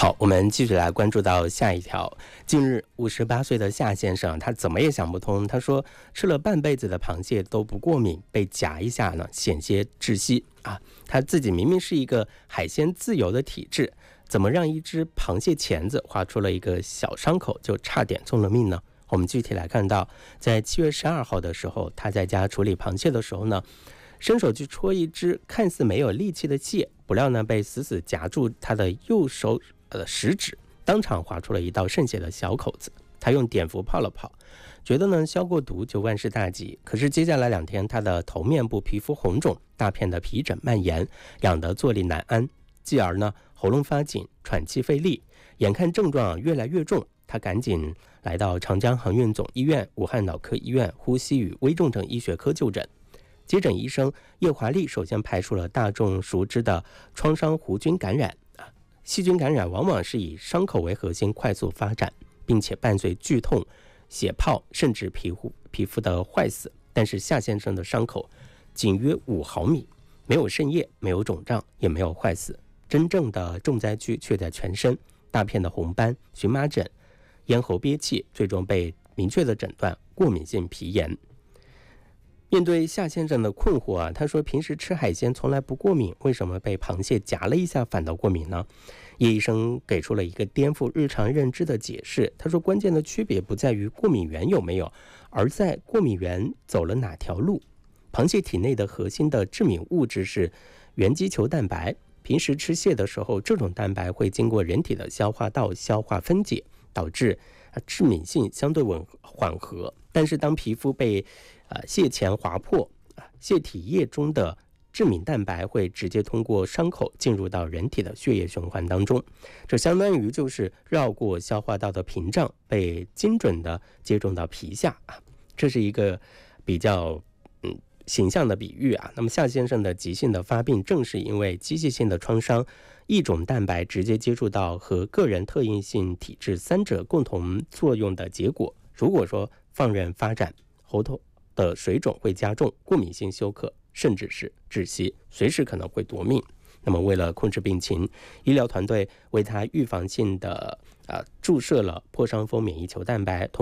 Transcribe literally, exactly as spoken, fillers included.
好，我们继续来关注到下一条。近日，五十八岁的夏先生，他怎么也想不通。他说，吃了半辈子的螃蟹都不过敏，被夹一下呢，险些窒息啊！他自己明明是一个海鲜自由的体质，怎么让一只螃蟹钳子划出了一个小伤口，就差点送了命呢？我们具体来看到，在七月十二号的时候，他在家处理螃蟹的时候呢，伸手去戳一只看似没有力气的蟹，不料呢被死死夹住他的右手呃食指，当场划出了一道渗血的小口子。他用碘伏泡了泡，觉得呢消过毒就万事大吉。可是接下来两天，他的头面部皮肤红肿，大片的皮疹蔓延，养得坐立难安，继而呢喉咙发紧，喘气费力，眼看症状越来越重，他赶紧来到长江航运总医院、武汉脑科医院呼吸与危重症医学科就诊。接诊医生叶华丽首先排除了大众熟知的创伤弧菌感染。细菌感染往往是以伤口为核心快速发展，并且伴随剧痛、血泡，甚至皮肤皮肤的坏死。但是夏先生的伤口仅约五毫米，没有渗液，没有肿胀，也没有坏死。真正的重灾区却在全身，大片的红斑、荨麻疹、咽喉憋气，最终被明确的诊断过敏性皮炎。面对夏先生的困惑啊，他说平时吃海鲜从来不过敏，为什么被螃蟹夹了一下反倒过敏呢？叶医生给出了一个颠覆日常认知的解释。他说关键的区别不在于过敏源有没有，而在过敏源走了哪条路。螃蟹体内的核心的致敏物质是原基球蛋白，平时吃蟹的时候，这种蛋白会经过人体的消化道消化分解，导致致敏性相对稳缓和。但是当皮肤被呃蟹钳划破，蟹体液中的致敏蛋白会直接通过伤口进入到人体的血液循环当中，这相当于就是绕过消化道的屏障，被精准的接种到皮下啊。这是一个比较嗯形象的比喻啊。那么夏先生的急性的发病，正是因为机械性的创伤，异种蛋白直接接触到和个人特异性体质三者共同作用的结果。如果说放任发展，喉头的水肿会加重，过敏性休克，甚至是窒息，随时可能会夺命。那么为了控制病情，医疗团队为他预防性的、呃、注射了破伤风免疫球蛋白，同